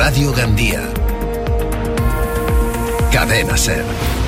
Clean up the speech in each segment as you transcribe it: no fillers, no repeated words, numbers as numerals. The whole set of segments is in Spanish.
Radio Gandía. Cadena SER.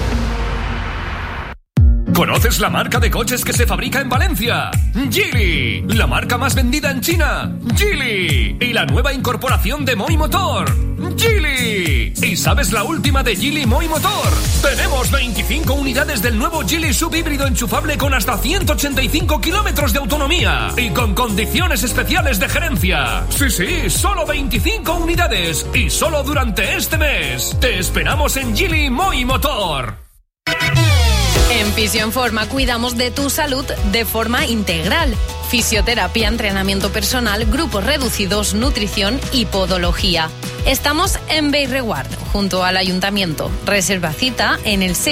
¿Conoces la marca de coches que se fabrica en Valencia? Geely, la marca más vendida en China. Geely. Y la nueva incorporación de Moi Motor. Geely. ¿Y sabes la última de Geely Moi Motor? Tenemos 25 unidades del nuevo Geely subhíbrido enchufable con hasta 185 kilómetros de autonomía y con condiciones especiales de gerencia. Sí, solo 25 unidades y solo durante este mes. Te esperamos en Geely Moi Motor. En Fisioenforma cuidamos de tu salud de forma integral. Fisioterapia, entrenamiento personal, grupos reducidos, nutrición y podología. Estamos en Bellreguard, junto al Ayuntamiento. Reserva cita en el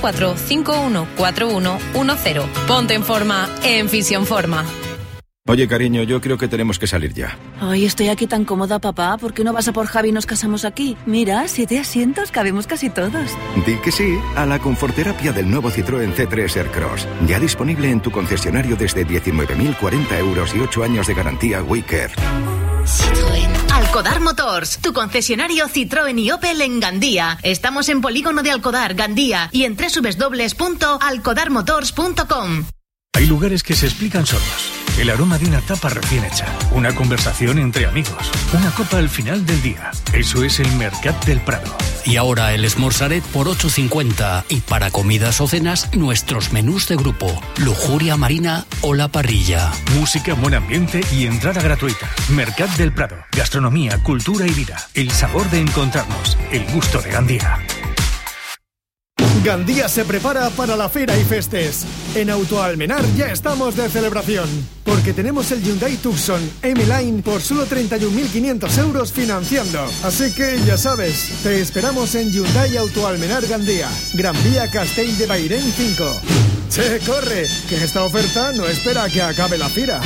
644-514110. Ponte en forma en Fisioenforma. Oye, cariño, yo creo que tenemos que salir ya. Ay, estoy aquí tan cómoda, papá. ¿Por qué no vas a por Javi y nos casamos aquí? Mira, 7 asientos, cabemos casi todos. Di que sí a la conforterapia del nuevo Citroën C3 Aircross. Ya disponible en tu concesionario desde 19.040 euros y 8 años de garantía WeCare. Citroën. Alcodar Motors, tu concesionario Citroën y Opel en Gandía. Estamos en Polígono de Alcodar, Gandía, y en www.alcodarmotors.com. Hay lugares que se explican solos. El aroma de una tapa recién hecha, una conversación entre amigos, una copa al final del día. Eso es el Mercat del Prado. Y ahora el Esmorzaret por 8,50. Y para comidas o cenas, nuestros menús de grupo, lujuria marina o la parrilla. Música, buen ambiente y entrada gratuita. Mercat del Prado. Gastronomía, cultura y vida. El sabor de encontrarnos. El gusto de Gandía. Gandía se prepara para la Fera y Festes. En Autoalmenar ya estamos de celebración, porque tenemos el Hyundai Tucson M-Line por solo 31.500 euros financiando. Así que ya sabes, te esperamos en Hyundai Autoalmenar Gandía, Gran Vía Castell de Bairén 5. Che, corre, que esta oferta no espera a que acabe la fira.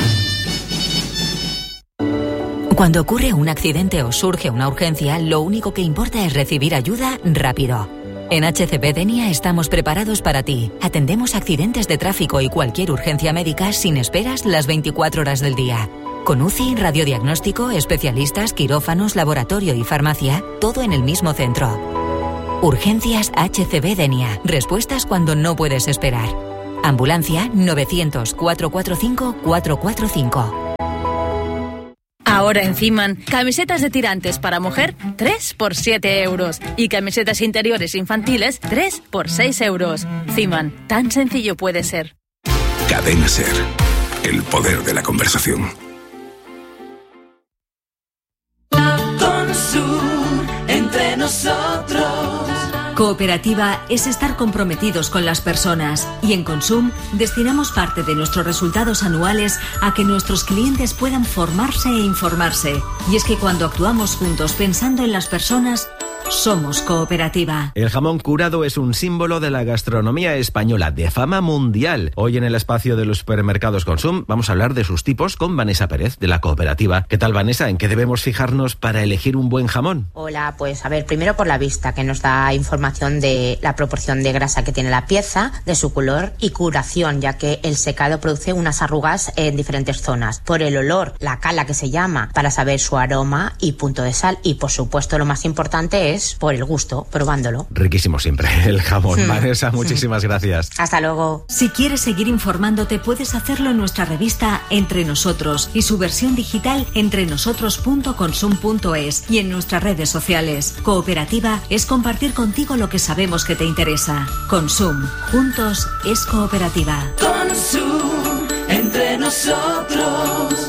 Cuando ocurre un accidente o surge una urgencia, lo único que importa es recibir ayuda rápido. En HCB Denia estamos preparados para ti. Atendemos accidentes de tráfico y cualquier urgencia médica sin esperas las 24 horas del día. Con UCI, radiodiagnóstico, especialistas, quirófanos, laboratorio y farmacia, todo en el mismo centro. Urgencias HCB Denia. Respuestas cuando no puedes esperar. Ambulancia 900-445-445. Ahora en Ziman, camisetas de tirantes para mujer, 3 por 7 euros. Y camisetas interiores infantiles, 3 por 6 euros. Ziman, tan sencillo puede ser. Cadena SER. El poder de la conversación. Consum, entre nosotros. Cooperativa es estar comprometidos con las personas y en Consum destinamos parte de nuestros resultados anuales a que nuestros clientes puedan formarse e informarse. Y es que cuando actuamos juntos pensando en las personas, somos cooperativa. El jamón curado es un símbolo de la gastronomía española de fama mundial. Hoy en el espacio de los supermercados Consum vamos a hablar de sus tipos con Vanessa Pérez de la cooperativa. ¿Qué tal, Vanessa? ¿En qué debemos fijarnos para elegir un buen jamón? Hola, pues a ver, primero por la vista, que nos da información de la proporción de grasa que tiene la pieza, de su color y curación, ya que el secado produce unas arrugas en diferentes zonas. Por el olor, la cala que se llama, para saber su aroma y punto de sal. Y por supuesto lo más importante es por el gusto, probándolo. Riquísimo siempre el jamón. Vanessa, muchísimas gracias. Hasta luego. Si quieres seguir informándote, puedes hacerlo en nuestra revista Entre Nosotros y su versión digital entrenosotros.consum.es y en nuestras redes sociales. Cooperativa es compartir contigo lo que sabemos que te interesa. Consum. Juntos es cooperativa. Consum, entre nosotros.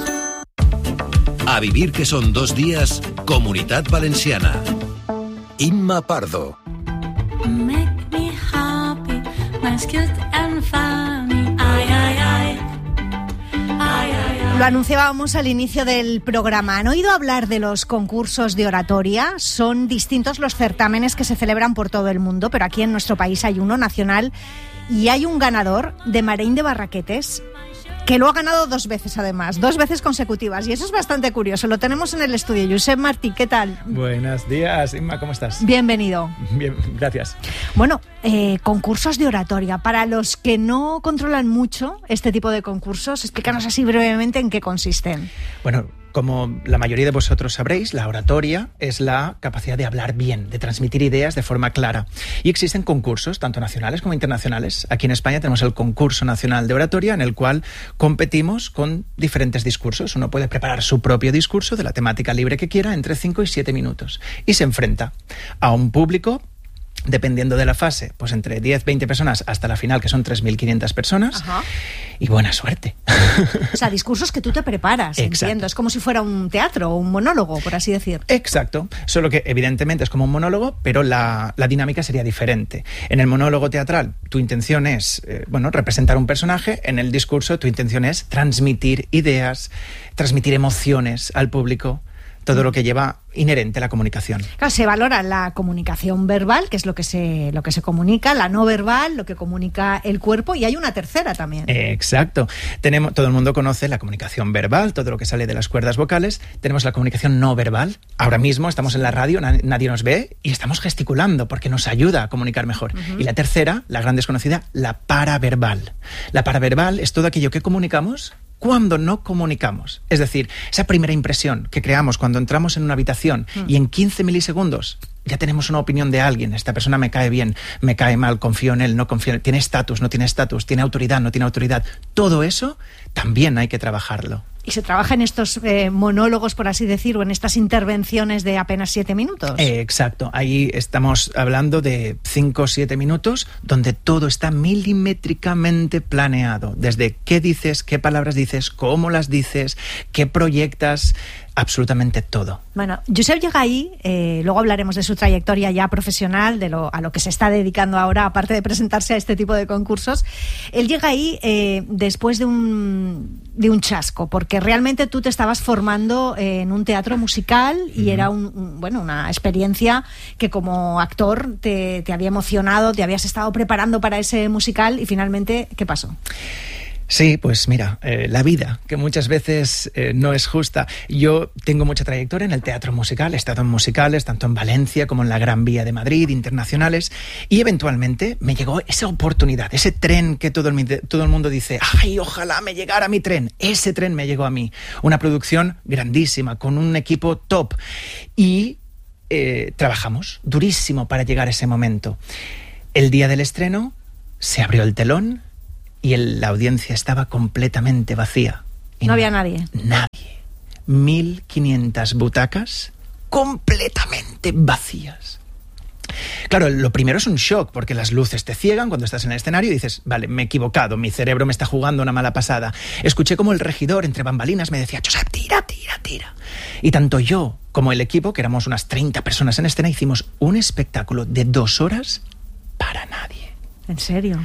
A vivir que son 2 días, Comunitat Valenciana. Inma Pardo. Make me happy, my cute and funny. Ay, ay, ay. Ay, ay, ay. Lo anunciábamos al inicio del programa. ¿Han oído hablar de los concursos de oratoria? Son distintos los certámenes que se celebran por todo el mundo, pero aquí en nuestro país hay uno nacional y hay un ganador de Marín de Barraquetes que lo ha ganado 2 veces además, 2 veces consecutivas, y eso es bastante curioso. Lo tenemos en el estudio. Josep Martí, ¿qué tal? Buenos días, Inma, ¿cómo estás? Bienvenido. Bien, gracias. Bueno, concursos de oratoria. Para los que no controlan mucho este tipo de concursos, explícanos así brevemente en qué consisten. Bueno, Como la mayoría de vosotros sabréis, la oratoria es la capacidad de hablar bien, de transmitir ideas de forma clara. Y existen concursos, tanto nacionales como internacionales. Aquí en España tenemos el Concurso Nacional de Oratoria, en el cual competimos con diferentes discursos. Uno puede preparar su propio discurso de la temática libre que quiera entre 5 y 7 minutos. Y se enfrenta a un público, dependiendo de la fase, pues entre 10, 20 personas hasta la final, que son 3.500 personas. Ajá. Y buena suerte. O sea, discursos que tú te preparas, entiendo. Es como si fuera un teatro o un monólogo, por así decir. Exacto. Solo que evidentemente es como un monólogo, pero la dinámica sería diferente. En el monólogo teatral, tu intención es, representar un personaje. En el discurso, tu intención es transmitir ideas, transmitir emociones al público. Todo lo que lleva inherente a la comunicación. Claro, se valora la comunicación verbal, que es lo que se comunica, la no verbal, lo que comunica el cuerpo, y hay una tercera también. Exacto. Todo el mundo conoce la comunicación verbal, todo lo que sale de las cuerdas vocales. Tenemos la comunicación no verbal. Ahora mismo estamos en la radio, nadie nos ve y estamos gesticulando porque nos ayuda a comunicar mejor. Y la tercera, la gran desconocida, la paraverbal. La paraverbal es todo aquello que comunicamos cuando no comunicamos. Es decir, esa primera impresión que creamos cuando entramos en una habitación y en 15 milisegundos ya tenemos una opinión de alguien. Esta persona me cae bien, me cae mal, confío en él, no confío en él, tiene estatus, no tiene estatus, tiene autoridad, no tiene autoridad. Todo eso también hay que trabajarlo. ¿Y se trabaja en estos monólogos, por así decir, o en estas intervenciones de apenas 7 minutos? Exacto. Ahí estamos hablando de 5 o 7 minutos donde todo está milimétricamente planeado. Desde qué dices, qué palabras dices, cómo las dices, qué proyectas, absolutamente todo. Bueno, Josep llega ahí, luego hablaremos de su trayectoria ya profesional, a lo que se está dedicando ahora, aparte de presentarse a este tipo de concursos. Él llega ahí después de un chasco, porque realmente tú te estabas formando en un teatro musical y era una experiencia que como actor te había emocionado, te habías estado preparando para ese musical y finalmente, ¿qué pasó? Sí, pues mira, la vida, que muchas veces no es justa. Yo tengo mucha trayectoria en el teatro musical, he estado en musicales, tanto en Valencia como en la Gran Vía de Madrid, internacionales, y eventualmente me llegó esa oportunidad, ese tren que todo el mundo dice, ¡ay, ojalá me llegara mi tren! Ese tren me llegó a mí. Una producción grandísima, con un equipo top, y trabajamos durísimo para llegar a ese momento. El día del estreno se abrió el telón, y la audiencia estaba completamente vacía. No había nadie. Nadie. 1.500 butacas completamente vacías. Claro, lo primero es un shock, porque las luces te ciegan cuando estás en el escenario y dices, vale, me he equivocado, mi cerebro me está jugando una mala pasada. Escuché como el regidor, entre bambalinas, me decía, Josep, tira. Y tanto yo como el equipo, que éramos unas 30 personas en escena, hicimos un espectáculo de 2 horas para nadie. ¿En serio?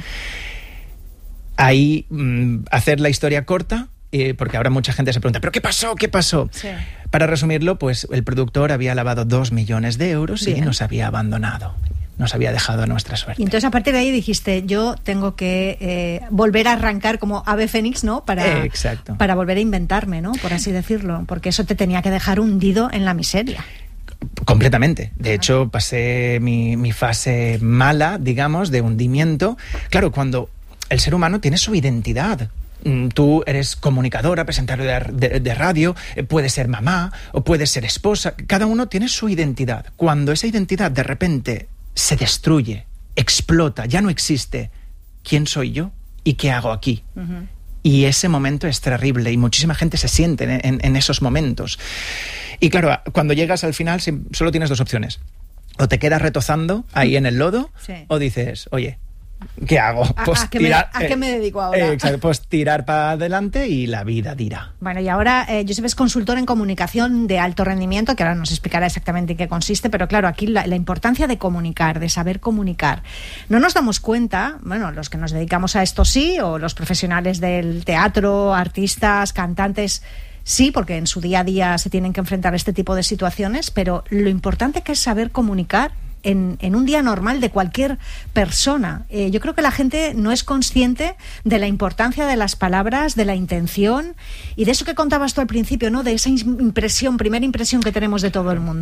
Ahí, hacer la historia corta, porque ahora mucha gente se pregunta, ¿pero qué pasó? ¿Qué pasó? Sí. Para resumirlo, pues el productor había lavado 2 millones de euros y nos había abandonado. Nos había dejado a nuestra suerte. Y entonces a partir de ahí dijiste, yo tengo que volver a arrancar como ave fénix, ¿no? Para volver a inventarme, ¿no? Por así decirlo, porque eso te tenía que dejar hundido en la miseria. Completamente. De hecho, pasé mi fase mala, digamos, de hundimiento. Claro, cuando el ser humano tiene su identidad. Tú eres comunicadora, presentadora de radio, puedes ser mamá o puedes ser esposa. Cada uno tiene su identidad. Cuando esa identidad de repente se destruye, explota, ya no existe, ¿quién soy yo? ¿Y qué hago aquí? Y ese momento es terrible y muchísima gente se siente en esos momentos. Y claro, cuando llegas al final solo tienes 2 opciones. O te quedas retozando ahí en el lodo, o dices, oye, ¿qué hago? Pues ¿A qué me dedico ahora? Exacto, pues tirar para adelante y la vida dirá. Bueno, y ahora Josep es consultor en comunicación de alto rendimiento, que ahora nos explicará exactamente en qué consiste, pero claro, aquí la importancia de comunicar, de saber comunicar. No nos damos cuenta, bueno, los que nos dedicamos a esto sí, o los profesionales del teatro, artistas, cantantes, sí, porque en su día a día se tienen que enfrentar a este tipo de situaciones, pero lo importante que es saber comunicar en un día normal de cualquier persona. Yo creo que la gente no es consciente de la importancia de las palabras, de la intención y de eso que contabas tú al principio, ¿no? De esa primera impresión que tenemos de todo el mundo, ¿no?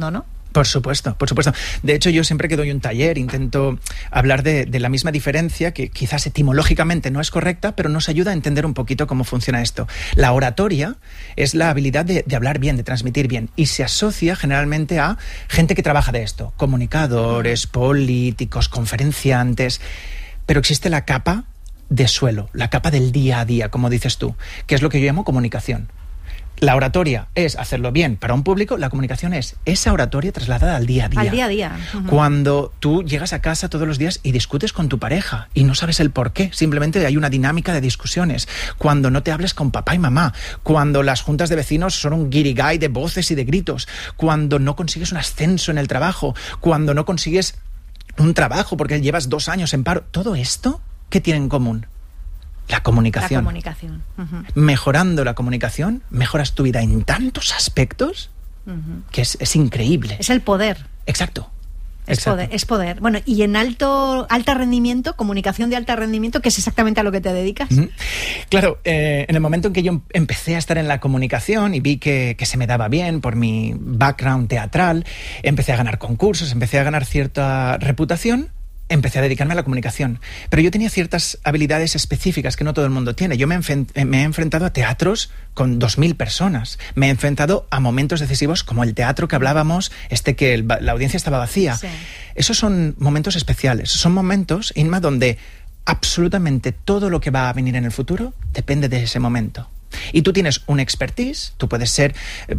Por supuesto, por supuesto. De hecho, yo siempre que doy un taller intento hablar de la misma diferencia, que quizás etimológicamente no es correcta, pero nos ayuda a entender un poquito cómo funciona esto. La oratoria es la habilidad de hablar bien, de transmitir bien, y se asocia generalmente a gente que trabaja de esto, comunicadores, políticos, conferenciantes, pero existe la capa de suelo, la capa del día a día, como dices tú, que es lo que yo llamo comunicación. La oratoria es hacerlo bien para un público, la comunicación es esa oratoria trasladada al día a día. Al día a día. Cuando tú llegas a casa todos los días y discutes con tu pareja y no sabes el por qué, simplemente hay una dinámica de discusiones. Cuando no te hables con papá y mamá, cuando las juntas de vecinos son un guirigay de voces y de gritos, cuando no consigues un ascenso en el trabajo, cuando no consigues un trabajo porque llevas 2 años en paro. Todo esto, ¿qué tiene en común? La comunicación. La comunicación. Mejorando la comunicación, mejoras tu vida en tantos aspectos que es increíble. Es el poder. Exacto. Es poder. Bueno, y en alto rendimiento, comunicación de alto rendimiento, que es exactamente a lo que te dedicas. Claro, en el momento en que yo empecé a estar en la comunicación y vi que se me daba bien por mi background teatral, empecé a ganar concursos, empecé a ganar cierta reputación, empecé a dedicarme a la comunicación. Pero yo tenía ciertas habilidades específicas que no todo el mundo tiene. Yo me he enfrentado a teatros con 2.000 personas. Me he enfrentado a momentos decisivos como el teatro que hablábamos, que la audiencia estaba vacía. Sí. Esos son momentos especiales. Son momentos, Inma, donde absolutamente todo lo que va a venir en el futuro depende de ese momento. Y tú tienes un expertise, tú puedes ser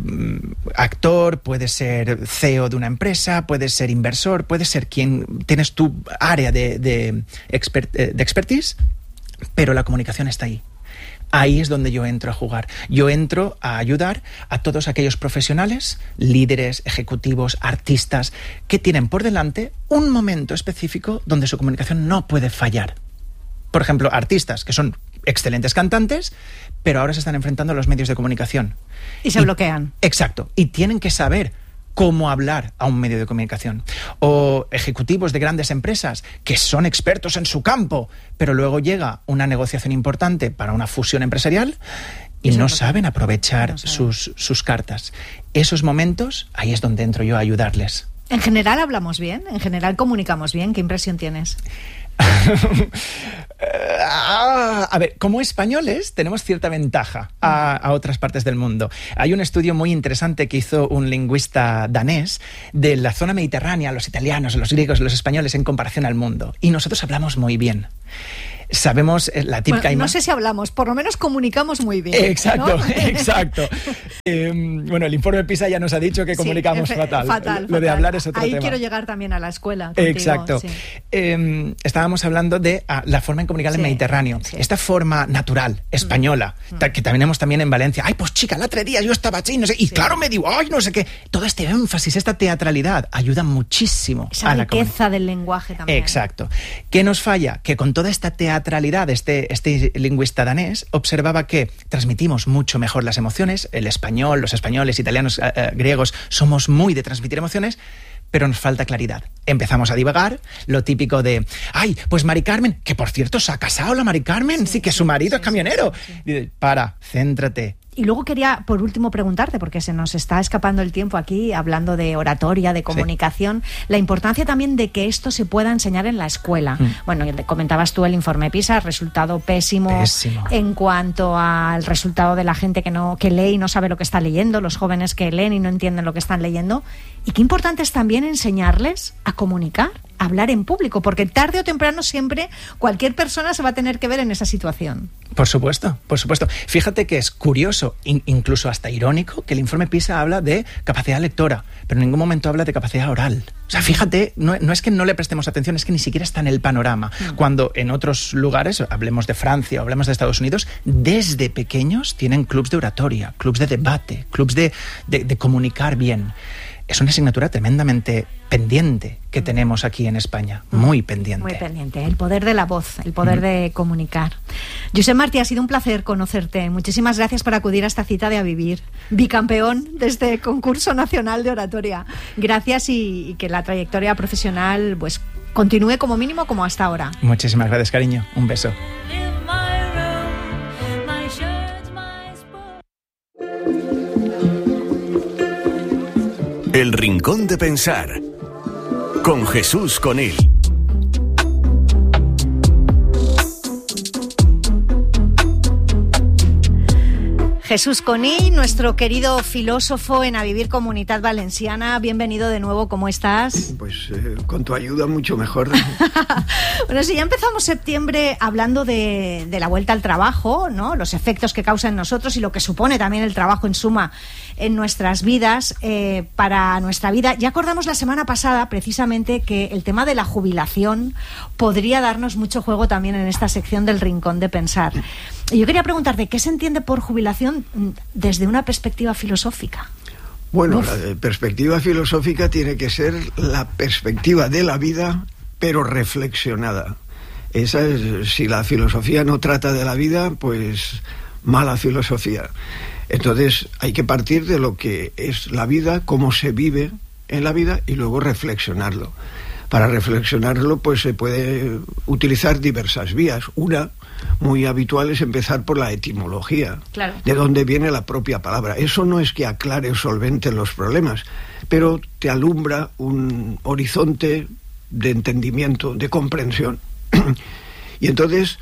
actor, puedes ser CEO de una empresa, puedes ser inversor, puedes ser quien tienes tu área de expertise, pero la comunicación está ahí. Ahí es donde yo entro a jugar. Yo entro a ayudar a todos aquellos profesionales, líderes, ejecutivos, artistas, que tienen por delante un momento específico donde su comunicación no puede fallar. Por ejemplo, artistas que son excelentes cantantes, pero ahora se están enfrentando a los medios de comunicación. Y se bloquean. Exacto. Y tienen que saber cómo hablar a un medio de comunicación. O ejecutivos de grandes empresas que son expertos en su campo, pero luego llega una negociación importante para una fusión empresarial y no saben aprovechar sus cartas. Esos momentos, ahí es donde entro yo a ayudarles. ¿En general hablamos bien? ¿En general comunicamos bien? ¿Qué impresión tienes? A ver, como españoles tenemos cierta ventaja a otras partes del mundo. Hay un estudio muy interesante que hizo un lingüista danés de la zona mediterránea, los italianos, los griegos, los españoles en comparación al mundo. Y nosotros hablamos muy bien. Sabemos la típica imagen. No sé si hablamos, por lo menos comunicamos muy bien. Exacto, ¿no? Exacto. Bueno, el informe PISA ya nos ha dicho que comunicamos fatal. Lo de hablar es otro tema. Ahí quiero llegar también a la escuela. Contigo, exacto. Sí. Estábamos hablando de la forma en comunicar en el Mediterráneo. Sí. Esta forma natural, española, que tenemos también en Valencia. Ay, pues chica, el otro día yo estaba allí, no sé, y claro me digo, ay, no sé qué. Todo este énfasis, esta teatralidad, ayuda muchísimo esa a la riqueza del lenguaje también. Exacto. ¿Qué nos falla? Que con toda esta teatralidad, este lingüista danés observaba que transmitimos mucho mejor las emociones. El español, los españoles, italianos, griegos, somos muy de transmitir emociones, pero nos falta claridad. Empezamos a divagar, lo típico de, ay, pues Mari Carmen, que por cierto se ha casado la Mari Carmen, sí que su marido es camionero. Sí. Para, céntrate. Y luego quería, por último, preguntarte, porque se nos está escapando el tiempo aquí, hablando de oratoria, de comunicación, la importancia también de que esto se pueda enseñar en la escuela. Bueno, comentabas tú el informe PISA, resultado pésimo. En cuanto al resultado de la gente que lee y no sabe lo que está leyendo, los jóvenes que leen y no entienden lo que están leyendo. Y qué importante es también enseñarles a comunicar, a hablar en público, porque tarde o temprano siempre cualquier persona se va a tener que ver en esa situación. Por supuesto, por supuesto. Fíjate que es curioso, incluso hasta irónico, que el informe PISA habla de capacidad lectora, pero en ningún momento habla de capacidad oral. O sea, fíjate, no es que no le prestemos atención, es que ni siquiera está en el panorama. Cuando en otros lugares, hablemos de Francia o hablemos de Estados Unidos, desde pequeños tienen clubs de oratoria, clubs de debate, clubs de comunicar bien. Es una asignatura tremendamente pendiente que tenemos aquí en España, muy pendiente. Muy pendiente, el poder de la voz, el poder de comunicar. Josep Martí, ha sido un placer conocerte. Muchísimas gracias por acudir a esta cita de A Vivir. Bicampeón de este concurso nacional de oratoria. Gracias y que la trayectoria profesional pues continúe como mínimo como hasta ahora. Muchísimas gracias, cariño. Un beso. El Rincón de Pensar, con Jesús Conil. Jesús Conil, nuestro querido filósofo en A Vivir Comunitat Valenciana. Bienvenido de nuevo, ¿cómo estás? Pues con tu ayuda mucho mejor. Bueno, sí, ya empezamos septiembre hablando de la vuelta al trabajo, ¿no? Los efectos que causa en nosotros y lo que supone también el trabajo en suma en nuestras vidas, para nuestra vida. Ya acordamos la semana pasada precisamente que el tema de la jubilación podría darnos mucho juego también en esta sección del Rincón de Pensar. Y yo quería preguntarte, ¿qué se entiende por jubilación desde una perspectiva filosófica? Bueno, la perspectiva filosófica tiene que ser la perspectiva de la vida, pero reflexionada. Esa es, si la filosofía no trata de la vida, pues mala filosofía. Entonces hay que partir de lo que es la vida, cómo se vive en la vida y luego reflexionarlo. Para reflexionarlo, pues se puede utilizar diversas vías. Una muy habitual es empezar por la etimología, claro, de dónde viene la propia palabra. Eso no es que aclare o solvente los problemas, pero te alumbra un horizonte de entendimiento, de comprensión. Y entonces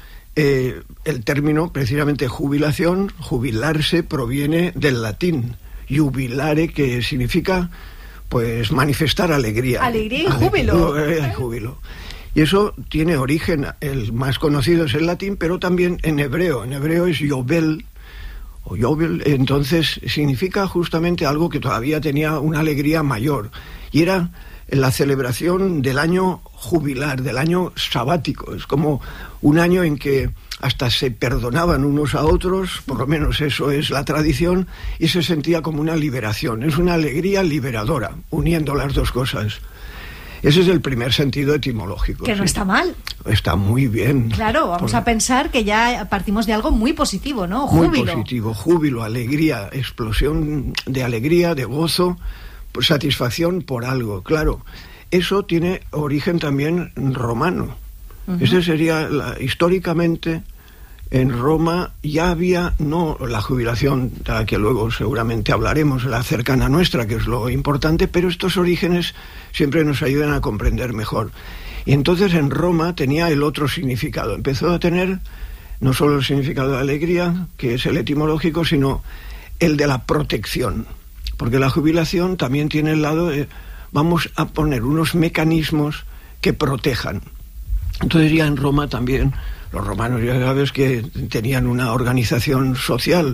el término, precisamente jubilación, jubilarse, proviene del latín jubilare, que significa pues manifestar alegría. Alegría y júbilo. Júbilo. Y eso tiene origen, el más conocido es el latín, pero también en hebreo. En hebreo es yovel, o yovel, entonces significa justamente algo que todavía tenía una alegría mayor. Y era la celebración del año jubilar, del año sabático. Es como un año en que hasta se perdonaban unos a otros, por lo menos eso es la tradición, y se sentía como una liberación. Es una alegría liberadora, uniendo las dos cosas. Ese es el primer sentido etimológico. Que no está mal. Está muy bien. Claro, vamos a pensar que ya partimos de algo muy positivo, ¿no? Júbilo. Muy positivo, júbilo, alegría, explosión de alegría, de gozo, pues satisfacción por algo, claro. Eso tiene origen también romano. Ese sería, históricamente, en Roma ya había, no la jubilación, de la que luego seguramente hablaremos, la cercana nuestra, que es lo importante, pero estos orígenes siempre nos ayudan a comprender mejor. Y entonces en Roma tenía el otro significado. Empezó a tener no solo el significado de alegría, que es el etimológico, sino el de la protección. Porque la jubilación también tiene el lado de vamos a poner unos mecanismos que protejan. Entonces ya en Roma también, los romanos ya sabes que tenían una organización social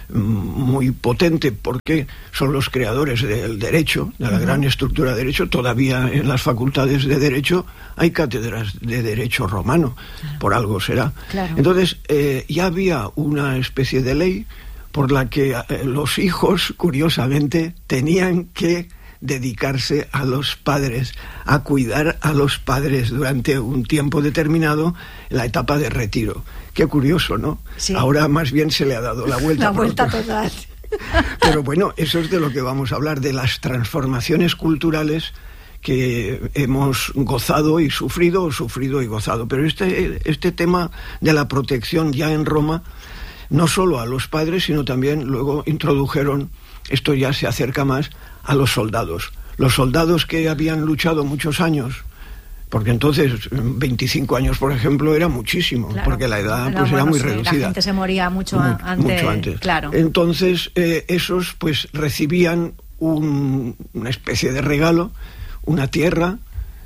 muy potente porque son los creadores del derecho, de la gran estructura de derecho. Todavía en las facultades de derecho hay cátedras de derecho romano, por algo será. Claro. Entonces ya había una especie de ley por la que los hijos, curiosamente, tenían que dedicarse a los padres, a cuidar a los padres durante un tiempo determinado, en la etapa de retiro. Qué curioso, ¿no? Sí. Ahora más bien se le ha dado la vuelta. La vuelta total. Pero bueno, eso es de lo que vamos a hablar, de las transformaciones culturales que hemos gozado y sufrido, o sufrido y gozado. Pero este tema de la protección ya en Roma, no solo a los padres, sino también luego introdujeron, esto ya se acerca más, a los soldados. Los soldados que habían luchado muchos años, porque entonces 25 años, por ejemplo, era muchísimo, claro, porque la edad pues era muy reducida. La gente se moría mucho antes. Claro. Entonces esos pues recibían una especie de regalo, una tierra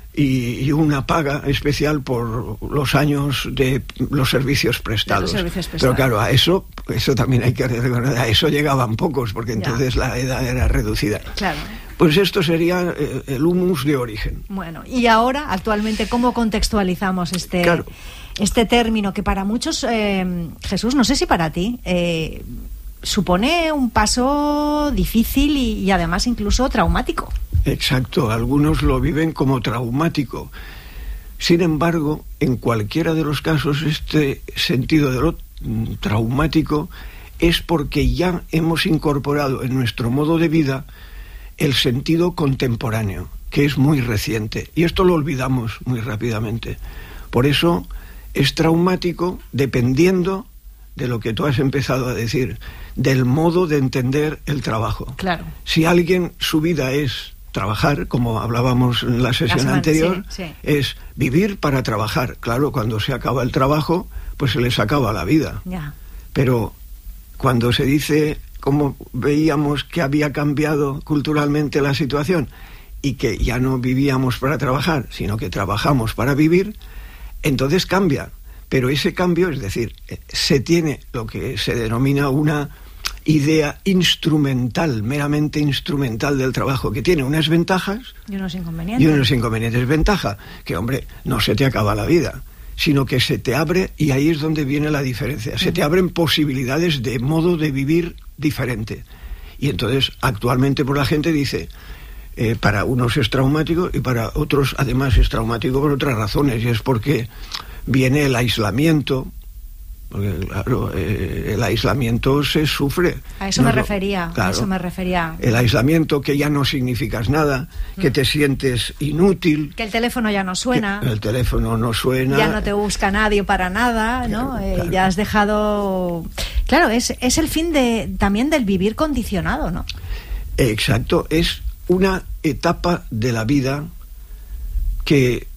y una paga especial por los años de los servicios prestados. Pero claro, a eso también hay que recordar, a eso llegaban pocos, porque entonces la edad era reducida. Claro. Pues esto sería el humus de origen. Bueno, y ahora, actualmente, ¿cómo contextualizamos este término que para muchos, Jesús, no sé si para ti, supone un paso difícil y además incluso traumático? Exacto, algunos lo viven como traumático. Sin embargo, en cualquiera de los casos, este sentido de lo traumático es porque ya hemos incorporado en nuestro modo de vida el sentido contemporáneo, que es muy reciente. Y esto lo olvidamos muy rápidamente. Por eso es traumático dependiendo de lo que tú has empezado a decir, del modo de entender el trabajo. Claro. Si alguien, su vida es trabajar, como hablábamos en la sesión anterior, sí. es vivir para trabajar. Claro, cuando se acaba el trabajo, pues se les acaba la vida. Ya. Pero cuando se dice, como veíamos que había cambiado culturalmente la situación y que ya no vivíamos para trabajar, sino que trabajamos para vivir, entonces cambia. Pero ese cambio, es decir, se tiene lo que se denomina una idea instrumental, meramente instrumental del trabajo, que tiene unas ventajas y unos inconvenientes. Y unos inconvenientes. Ventaja, que hombre, no se te acaba la vida, sino que se te abre, y ahí es donde viene la diferencia, se te abren posibilidades de modo de vivir diferente. Y entonces, actualmente, pues la gente dice, para unos es traumático y para otros, además, es traumático por otras razones, y es porque viene el aislamiento, porque claro, el aislamiento se sufre. A eso me refería, claro, a eso me refería. El aislamiento, que ya no significas nada, que te sientes inútil. Que el teléfono ya no suena. El teléfono no suena. Ya no te busca nadie para nada, ¿no? Claro. Ya has dejado... Claro, es el fin también del vivir condicionado, ¿no? Exacto, es una etapa de la vida que...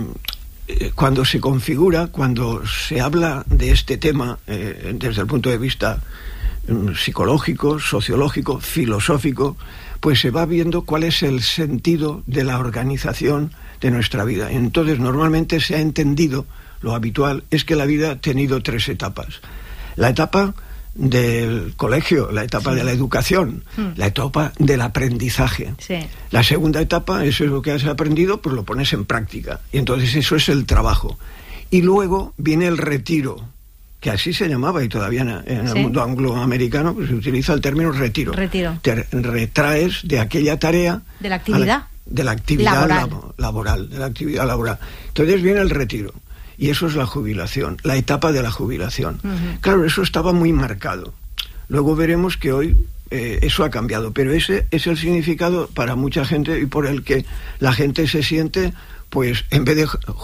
cuando se configura, cuando se habla de este tema desde el punto de vista psicológico, sociológico, filosófico, pues se va viendo cuál es el sentido de la organización de nuestra vida. Entonces, normalmente se ha entendido, lo habitual es que la vida ha tenido 3 etapas. La etapa del colegio, la etapa de la educación, la etapa del aprendizaje. Sí. La segunda etapa, eso es lo que has aprendido, pues lo pones en práctica. Y entonces eso es el trabajo. Y luego viene el retiro, que así se llamaba, y todavía en el mundo angloamericano pues se utiliza el término retiro. Te retraes de aquella tarea... De la actividad. De la actividad laboral. De la actividad laboral. Entonces viene el retiro. Y eso es la jubilación, la etapa de la jubilación. Claro, eso estaba muy marcado. Luego veremos que hoy eso ha cambiado, pero ese es el significado para mucha gente y por el que la gente se siente, pues en vez de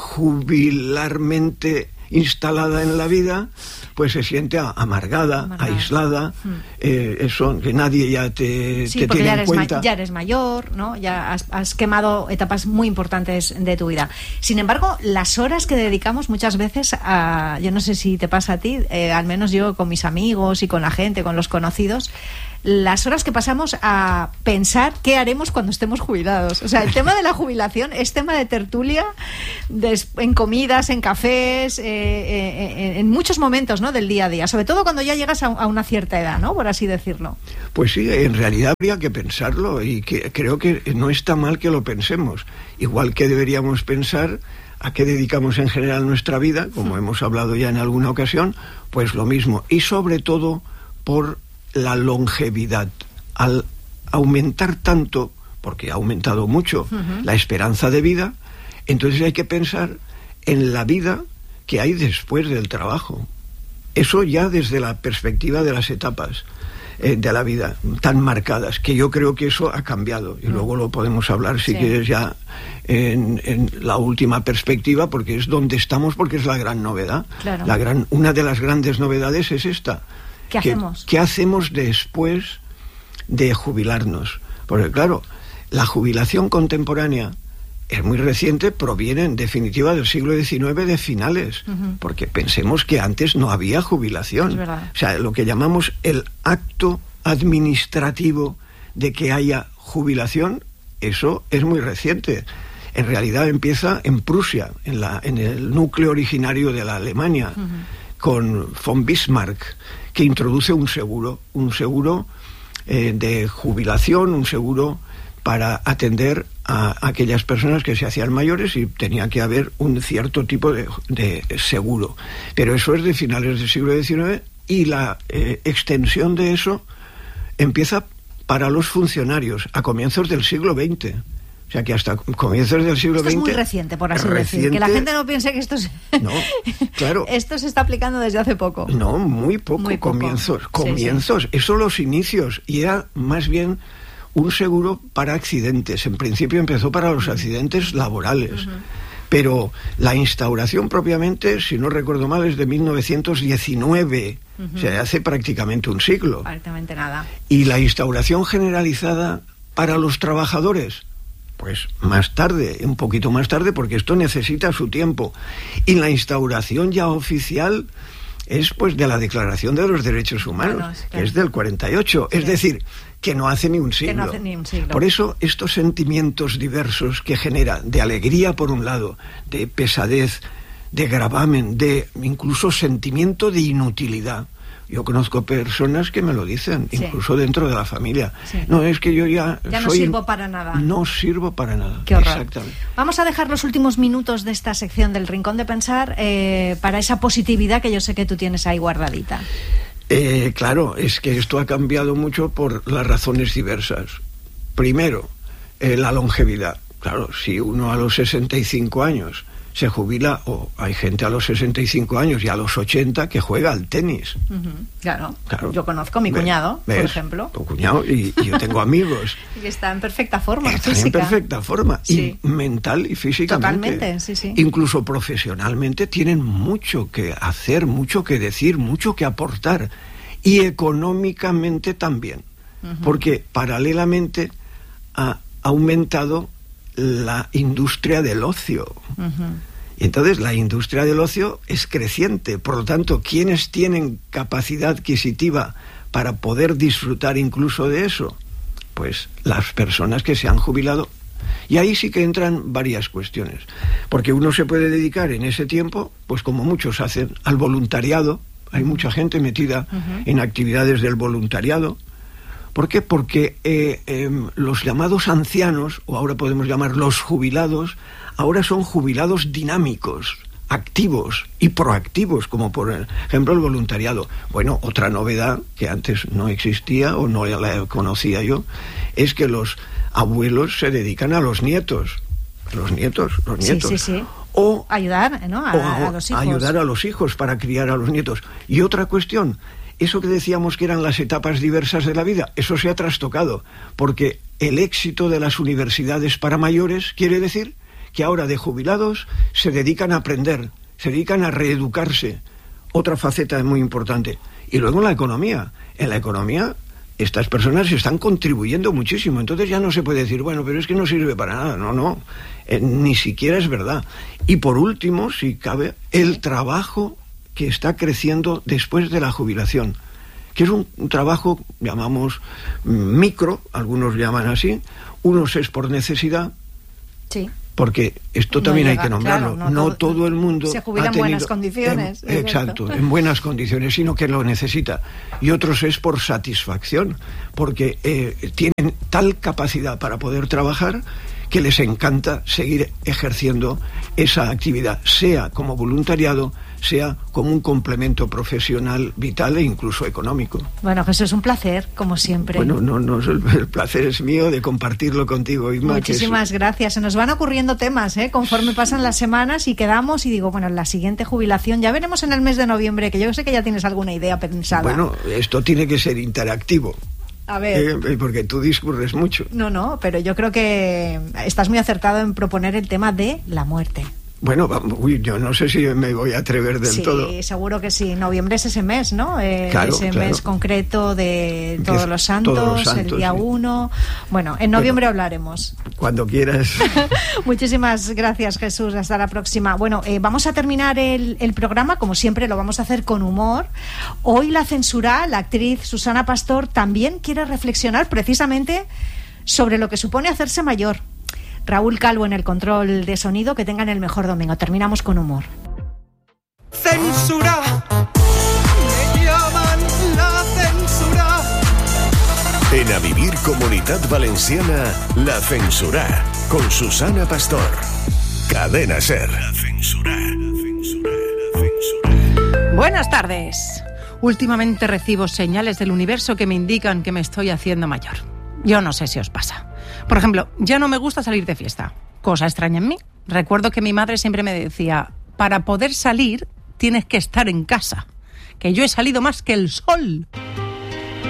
jubilarmente instalada en la vida, pues se siente amargada, aislada, eso, que nadie ya te tiene en cuenta. Ya eres mayor, ¿no? Ya has quemado etapas muy importantes de tu vida. Sin embargo, las horas que dedicamos muchas veces a, yo no sé si te pasa a ti, al menos yo con mis amigos y con la gente, con los conocidos, las horas que pasamos a pensar qué haremos cuando estemos jubilados. O sea, el tema de la jubilación es tema de tertulia en comidas, en cafés, en muchos momentos, ¿no?, del día a día, sobre todo cuando ya llegas a una cierta edad, ¿no?, por así decirlo. Pues sí, en realidad habría que pensarlo y que creo que no está mal que lo pensemos. Igual que deberíamos pensar a qué dedicamos en general nuestra vida, como hemos hablado ya en alguna ocasión, pues lo mismo. Y sobre todo por la longevidad. Al aumentar tanto, porque ha aumentado mucho la esperanza de vida, entonces hay que pensar en la vida que hay después del trabajo. Eso ya desde la perspectiva de las etapas de la vida tan marcadas, que yo creo que eso ha cambiado, y luego lo podemos hablar si quieres ya en la última perspectiva, porque es donde estamos, porque es la gran novedad. Claro. Una de las grandes novedades es esta. ¿Qué hacemos? ¿Qué hacemos después de jubilarnos? Porque claro, la jubilación contemporánea es muy reciente, proviene en definitiva del siglo XIX, de finales, porque pensemos que antes no había jubilación. Es verdad. O sea, lo que llamamos el acto administrativo de que haya jubilación, eso es muy reciente. En realidad empieza en Prusia, en el núcleo originario de la Alemania, con von Bismarck, que introduce un seguro de jubilación, un seguro para atender a aquellas personas que se hacían mayores, y tenía que haber un cierto tipo de seguro. Pero eso es de finales del siglo XIX, y la extensión de eso empieza para los funcionarios a comienzos del siglo XX. O sea que hasta comienzos del siglo XX... Esto es muy reciente, por así decir. Que la gente no piense que esto es... No, claro. Esto se está aplicando desde hace poco. No, muy poco. Comienzos. Sí. Eso los inicios. Y era más bien un seguro para accidentes. En principio empezó para los accidentes laborales. Pero la instauración propiamente, si no recuerdo mal, es de 1919. O sea, hace prácticamente un siglo. Prácticamente nada. Y la instauración generalizada para los trabajadores, Pues más tarde, un poquito más tarde, porque esto necesita su tiempo. Y la instauración ya oficial es pues de la Declaración de los Derechos Humanos, que es del 48, es decir, que no hace ni un siglo. Por eso estos sentimientos diversos que genera, de alegría por un lado, de pesadez, de gravamen, de incluso sentimiento de inutilidad. Yo conozco personas que me lo dicen, incluso dentro de la familia. Sí. No, es que yo ya no sirvo para nada. No sirvo para nada. Qué horror. Exactamente. Vamos a dejar los últimos minutos de esta sección del Rincón de Pensar para esa positividad que yo sé que tú tienes ahí guardadita. Claro, es que esto ha cambiado mucho por las razones diversas. Primero, la longevidad. Claro, si uno a los 65 años se jubila, o hay gente a los 65 años y a los 80 que juega al tenis. Claro. Yo conozco a mi cuñado, por ejemplo. Tu cuñado, y yo tengo amigos. Y está en perfecta forma física. En perfecta forma, y mental y físicamente. Totalmente, sí. Incluso profesionalmente tienen mucho que hacer, mucho que decir, mucho que aportar. Y económicamente también. Porque paralelamente ha aumentado la industria del ocio. Y entonces la industria del ocio es creciente. Por lo tanto, ¿quiénes tienen capacidad adquisitiva para poder disfrutar incluso de eso? Pues las personas que se han jubilado. Y ahí sí que entran varias cuestiones. Porque uno se puede dedicar en ese tiempo, pues como muchos hacen, al voluntariado. Hay mucha gente metida en actividades del voluntariado. ¿Por qué? Porque los llamados ancianos, o ahora podemos llamar los jubilados, ahora son jubilados dinámicos, activos y proactivos, como por ejemplo el voluntariado. Bueno, otra novedad que antes no existía o no la conocía yo, es que los abuelos se dedican a los nietos. Los nietos. Sí. O ayudar, ¿no? a los hijos. Ayudar a los hijos para criar a los nietos. Y otra cuestión, eso que decíamos que eran las etapas diversas de la vida, eso se ha trastocado, porque el éxito de las universidades para mayores quiere decir que ahora de jubilados se dedican a aprender, se dedican a reeducarse. Otra faceta muy importante. Y luego en la economía. En la economía estas personas están contribuyendo muchísimo. Entonces ya no se puede decir, bueno, pero es que no sirve para nada. No. Ni siquiera es verdad. Y por último, si cabe, el trabajo que está creciendo después de la jubilación, que es un trabajo, llamamos micro, algunos llaman así, unos es por necesidad, porque esto también hay que nombrarlo, claro, no todo el mundo se jubila en buenas condiciones. Exacto, en buenas condiciones, sino que lo necesita. Y otros es por satisfacción, porque tienen tal capacidad para poder trabajar que les encanta seguir ejerciendo esa actividad, sea como voluntariado, sea como un complemento profesional vital e incluso económico. Bueno, Jesús, un placer, como siempre. Bueno, no, el placer es mío de compartirlo contigo, Inma. Muchísimas gracias. Se nos van ocurriendo temas, conforme pasan las semanas y quedamos y digo, bueno, la siguiente jubilación ya veremos en el mes de noviembre, que yo sé que ya tienes alguna idea pensada. Bueno, esto tiene que ser interactivo. A ver. Porque tú discurres mucho. No, pero yo creo que estás muy acertado en proponer el tema de la muerte. Bueno, yo no sé si me voy a atrever del todo. Sí, seguro que sí. Noviembre es ese mes, ¿no? Claro. Mes concreto de Todos los Santos, el día 1. Bueno, en noviembre hablaremos. Cuando quieras. Muchísimas gracias, Jesús. Hasta la próxima. Bueno, vamos a terminar el programa, como siempre, lo vamos a hacer con humor. Hoy la censura, la actriz Susana Pastor, también quiere reflexionar precisamente sobre lo que supone hacerse mayor. Raúl Calvo en el control de sonido. Que tengan el mejor domingo. Terminamos con humor. Censura, me llaman la censura. En A Vivir Comunitat Valenciana, La Censura, con Susana Pastor. Cadena SER. La Censura. Buenas tardes. Últimamente recibo señales del universo que me indican que me estoy haciendo mayor. Yo no sé si os pasa. Por ejemplo, ya no me gusta salir de fiesta. Cosa extraña en mí. Recuerdo que mi madre siempre me decía, para poder salir tienes que estar en casa. Que yo he salido más que el sol.